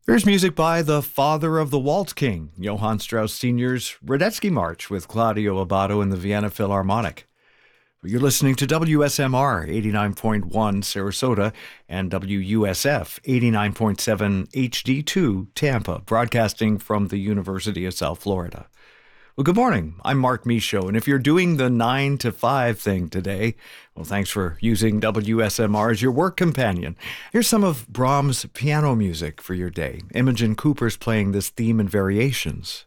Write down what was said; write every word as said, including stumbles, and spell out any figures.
Here's music by the father of the Waltz King, Johann Strauss Senior's Radetzky March with Claudio Abbado and the Vienna Philharmonic. You're listening to W S M R eighty-nine point one Sarasota and W U S F eighty-nine point seven H D two Tampa, broadcasting from the University of South Florida. Well, good morning. I'm Mark Michaud, and if you're doing the nine to five thing today, well, thanks for using W S M R as your work companion. Here's some of Brahms' piano music for your day. Imogen Cooper's playing this theme in variations.